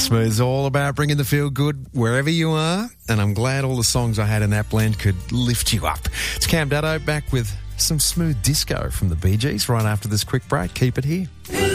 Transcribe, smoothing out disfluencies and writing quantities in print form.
Smooth's all about bringing the feel good wherever you are, and I'm glad all the songs I had in that blend could lift you up. It's Cam Daddo back with some smooth disco from the Bee Gees right after this quick break. Keep it here.